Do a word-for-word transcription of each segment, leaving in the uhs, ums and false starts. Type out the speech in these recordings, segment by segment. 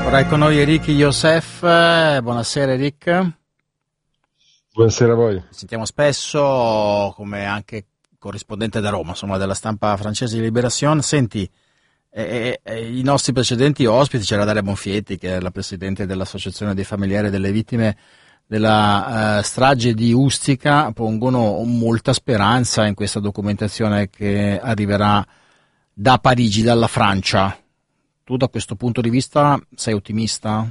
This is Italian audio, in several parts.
Ora è con noi Eric Youssef. Buonasera Eric. Buonasera a voi. Sentiamo spesso come anche corrispondente da Roma, insomma della stampa francese di Libération. Senti, eh, eh, i nostri precedenti ospiti, c'era Daria Bonfietti che è la presidente dell'Associazione dei familiari delle vittime della eh, strage di Ustica, pongono molta speranza in questa documentazione che arriverà da Parigi, dalla Francia. Tu da questo punto di vista sei ottimista?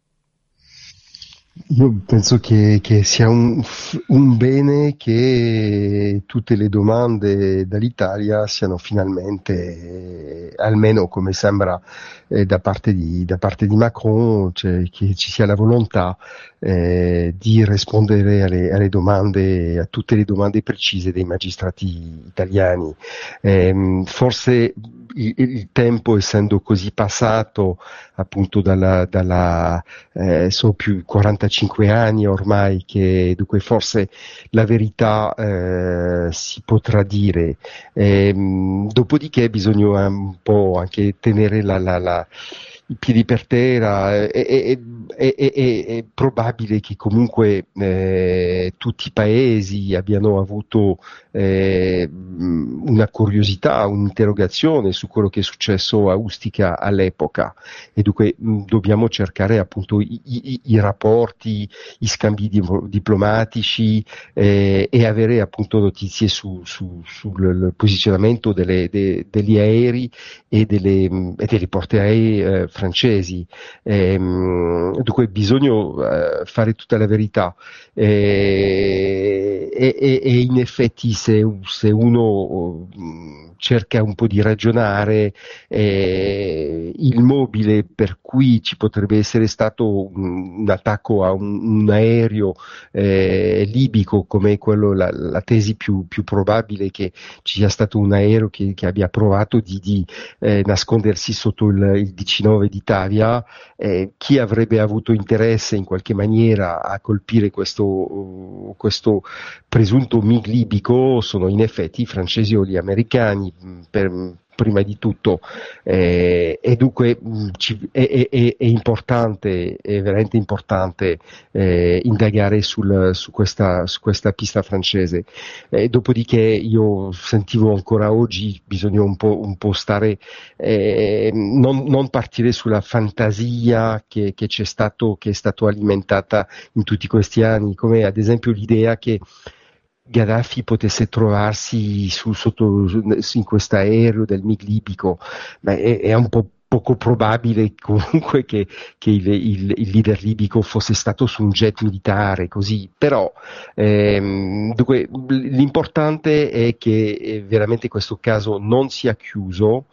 Io penso che, che sia un, un bene che tutte le domande dall'Italia siano finalmente, eh, almeno come sembra eh, da parte di, da parte di Macron, cioè che ci sia la volontà eh, di rispondere alle, alle domande, a tutte le domande precise dei magistrati italiani. Eh, forse il, il tempo, essendo così passato appunto dalla, dalla eh, sono più quarantacinque anni ormai, che dunque forse la verità eh, si potrà dire. Eh, dopodiché bisogna un po' anche tenere la, la, la i piedi per terra. È, è, è, è, è probabile che comunque eh, tutti i paesi abbiano avuto eh, una curiosità, un'interrogazione su quello che è successo a Ustica all'epoca, e dunque mh, dobbiamo cercare appunto i, i, i rapporti, i scambi di, diplomatici eh, e avere appunto notizie su, su, sul posizionamento delle, de, degli aerei e delle, e delle portaerei eh, francesi. Ehm, dunque bisogna eh, fare tutta la verità e, e, e in effetti se, se uno mh, cerca un po' di ragionare, eh, il mobile per cui ci potrebbe essere stato un, un attacco a un, un aereo eh, libico, come quello, la, la tesi più, più probabile, che ci sia stato un aereo che, che abbia provato di, di eh, nascondersi sotto il, il diciannove di Tavia. Eh, chi avrebbe avuto interesse in qualche maniera a colpire questo, uh, questo presunto MiG libico sono in effetti i francesi o gli americani, per, prima di tutto, eh, e dunque mh, ci, è, è, è importante, è veramente importante eh, indagare sul, su, questa, su questa pista francese. Eh, dopodiché io sentivo ancora oggi bisogna un po', un po' stare, eh, non, non partire sulla fantasia che, che c'è stato, che è stato alimentata in tutti questi anni, come ad esempio l'idea che Gheddafi potesse trovarsi su, sotto, in questo aereo del MiG libico. Ma è, è un po' poco probabile comunque che, che il, il, il leader libico fosse stato su un jet militare, così. Però ehm, dunque, l'importante è che veramente questo caso non sia chiuso,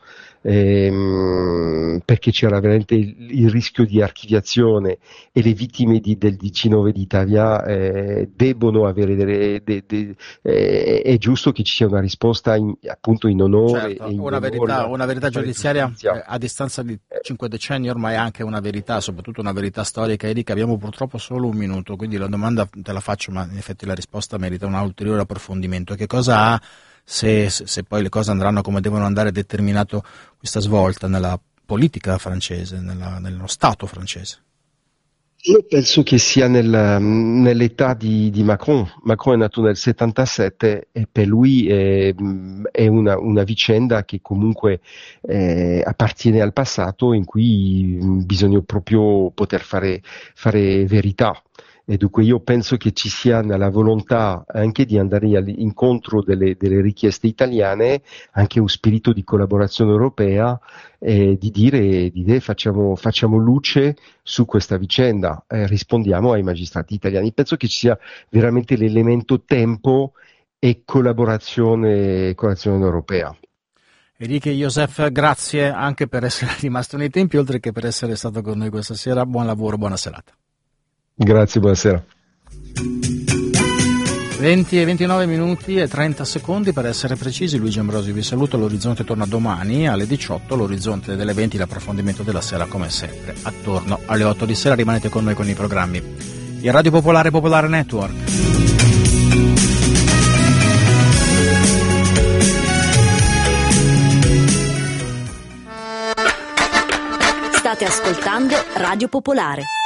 ehm, perché c'era veramente il, il rischio di archiviazione, e le vittime di, del diciannove di Tavia eh, debbono avere delle, de, de, eh, è giusto che ci sia una risposta in, appunto in onore, certo, e in una verità, una verità giudiziaria eh, a distanza di cinque decenni ormai, anche una verità, soprattutto una verità storica. Eric, abbiamo purtroppo solo un minuto, quindi la domanda te la faccio, ma in effetti la risposta merita un ulteriore approfondimento. Che cosa ha, se, se poi le cose andranno come devono andare, determinato questa svolta nella politica francese, nella, nello Stato francese? Io penso che sia nel, nell'età di, di Macron. Macron è nato nel settantasette e per lui è, è una, una vicenda che comunque eh, appartiene al passato, in cui bisogna proprio poter fare, fare verità. E dunque io penso che ci sia la volontà anche di andare incontro delle, delle richieste italiane, anche un spirito di collaborazione europea, eh, di dire, di dire facciamo, facciamo luce su questa vicenda, eh, rispondiamo ai magistrati italiani. Penso che ci sia veramente l'elemento tempo e collaborazione, collaborazione europea. Eric Youssef, grazie anche per essere rimasto nei tempi, oltre che per essere stato con noi questa sera. Buon lavoro, buona serata. Grazie, buonasera. venti e ventinove minuti e trenta secondi per essere precisi. Luigi Ambrosi vi saluto. L'Orizzonte torna domani alle diciotto. L'Orizzonte delle venti, l'approfondimento della sera come sempre attorno alle otto di sera. Rimanete con noi con i programmi di Radio Popolare, Popolare Network. State ascoltando Radio Popolare.